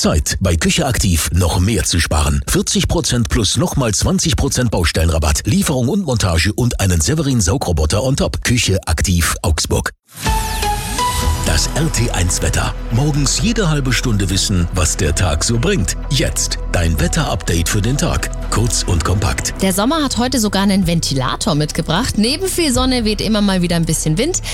Zeit, bei Küche aktiv noch mehr zu sparen. 40% plus nochmal 20% Baustellenrabatt, Lieferung und Montage und einen Severin Saugroboter on top. Küche aktiv Augsburg. Das RT1 Wetter. Morgens jede halbe Stunde wissen, was der Tag so bringt. Jetzt dein Wetter-Update für den Tag. Kurz und kompakt. Der Sommer hat heute sogar einen Ventilator mitgebracht. Neben viel Sonne weht immer mal wieder ein bisschen Wind.